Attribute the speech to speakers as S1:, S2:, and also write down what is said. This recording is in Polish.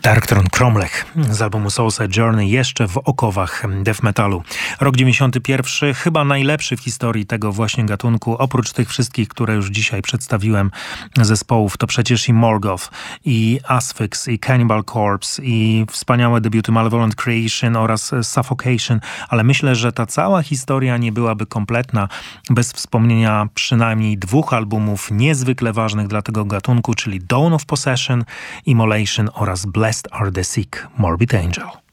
S1: Darkthrone Cromlech z albumu Soulside Journey jeszcze w okowach death metalu. Rok 91, chyba najlepszy w historii tego właśnie gatunku. Oprócz tych wszystkich, które już dzisiaj przedstawiłem zespołów, to przecież i Morgoth, i Asphyx, i Cannibal Corpse, i wspaniałe debiuty Malevolent Creation oraz Suffocation, ale myślę, że ta cała historia nie byłaby kompletna bez wspomnienia przynajmniej dwóch albumów niezwykle ważnych dla tego gatunku, czyli Dawn of Possession, Immolation oraz Blessed Are the Sick, Morbid Angel.